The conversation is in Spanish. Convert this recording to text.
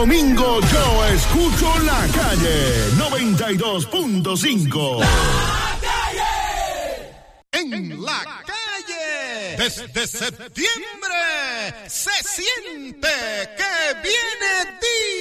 Domingo yo escucho la calle 92.5. En la calle, desde septiembre, se siente que viene